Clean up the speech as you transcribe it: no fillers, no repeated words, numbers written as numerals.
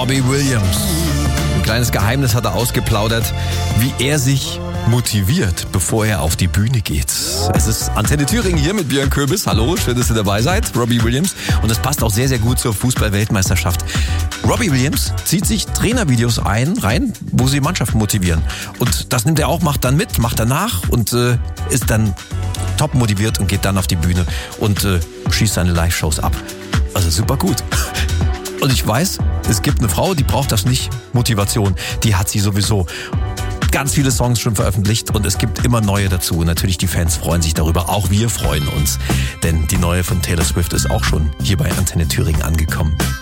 Robbie Williams. Ein kleines Geheimnis hat er ausgeplaudert, wie er sich motiviert, bevor er auf die Bühne geht. Es ist Antenne Thüringen hier mit Björn Köbis. Hallo, schön, dass ihr dabei seid. Robbie Williams. Und das passt auch sehr, sehr gut zur Fußball-Weltmeisterschaft. Robbie Williams zieht sich Trainervideos rein, wo sie Mannschaften motivieren. Und das nimmt er auch, macht dann mit, macht danach und ist dann top motiviert und geht dann auf die Bühne und schießt seine Live-Shows ab. Also super gut. Und ich weiß, es gibt eine Frau, die braucht das nicht, Motivation. Die hat sie sowieso. Ganz viele Songs schon veröffentlicht und es gibt immer neue dazu. Und natürlich, die Fans freuen sich darüber. Auch wir freuen uns, denn die neue von Taylor Swift ist auch schon hier bei Antenne Thüringen angekommen.